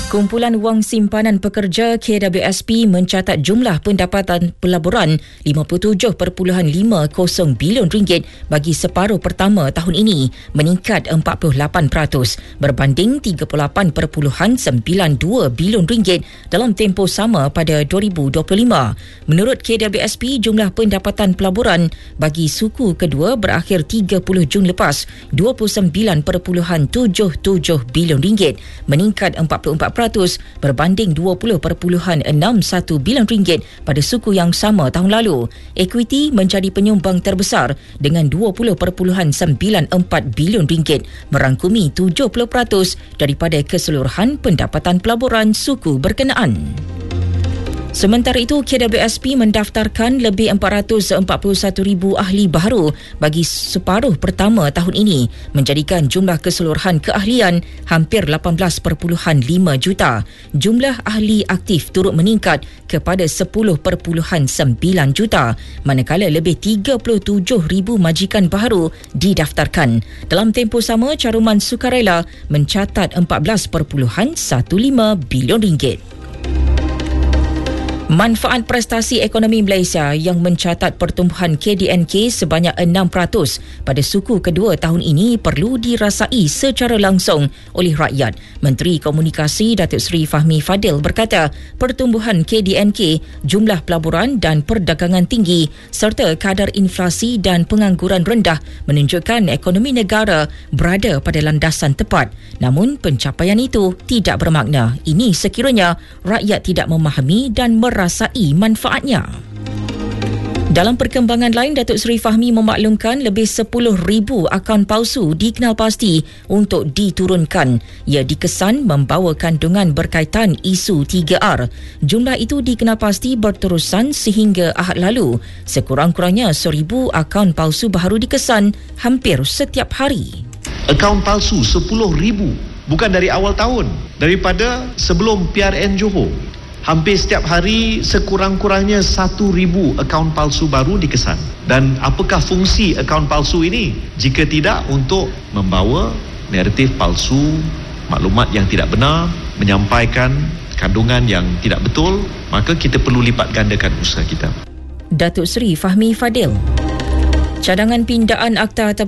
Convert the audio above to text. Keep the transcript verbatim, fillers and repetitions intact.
Kumpulan Wang Simpanan Pekerja K W S P mencatat jumlah pendapatan pelaburan lima puluh tujuh perpuluhan lima kosong bilion ringgit bagi separuh pertama tahun ini, meningkat empat puluh lapan peratus berbanding tiga puluh lapan perpuluhan sembilan dua bilion ringgit dalam tempoh sama pada dua ribu dua puluh lima. Menurut K W S P, jumlah pendapatan pelaburan bagi suku kedua berakhir tiga puluh Jun lepas dua puluh sembilan perpuluhan tujuh tujuh bilion ringgit, meningkat empat puluh empat peratus berbanding dua puluh perpuluhan enam satu bilion ringgit pada suku yang sama tahun lalu. Equity menjadi penyumbang terbesar dengan dua puluh perpuluhan sembilan empat bilion ringgit, merangkumi tujuh puluh peratus daripada keseluruhan pendapatan pelaburan suku berkenaan. Sementara itu, K W S P mendaftarkan lebih empat ratus empat puluh satu ribu ahli baharu bagi separuh pertama tahun ini, menjadikan jumlah keseluruhan keahlian hampir lapan belas perpuluhan lima juta. Jumlah ahli aktif turut meningkat kepada sepuluh perpuluhan sembilan juta, manakala lebih tiga puluh tujuh ribu majikan baharu didaftarkan. Dalam tempoh sama, caruman sukarela mencatat empat belas perpuluhan lima belas bilion ringgit. Manfaat prestasi ekonomi Malaysia yang mencatat pertumbuhan K D N K sebanyak enam peratus pada suku kedua tahun ini perlu dirasai secara langsung oleh rakyat. Menteri Komunikasi Datuk Seri Fahmi Fadil berkata, pertumbuhan K D N K, jumlah pelaburan dan perdagangan tinggi serta kadar inflasi dan pengangguran rendah menunjukkan ekonomi negara berada pada landasan tepat. Namun pencapaian itu tidak bermakna ini sekiranya rakyat tidak memahami dan mer- rasai manfaatnya. Dalam perkembangan lain, Datuk Seri Fahmi memaklumkan lebih sepuluh ribu akaun palsu dikenal pasti untuk diturunkan. Ia dikesan membawa kandungan berkaitan isu tiga R. Jumlah itu dikenal pasti berterusan sehingga Ahad lalu. Sekurang-kurangnya seribu akaun palsu baharu dikesan hampir setiap hari. Akaun palsu sepuluh ribu, bukan dari awal tahun, daripada sebelum P R N Johor. Hampir setiap hari sekurang-kurangnya satu ribu akaun palsu baru dikesan. Dan apakah fungsi akaun palsu ini? Jika tidak untuk membawa naratif palsu, maklumat yang tidak benar, menyampaikan kandungan yang tidak betul, maka kita perlu lipat gandakan usaha kita. Datuk Seri Fahmi Fadil. Cadangan pindaan Akta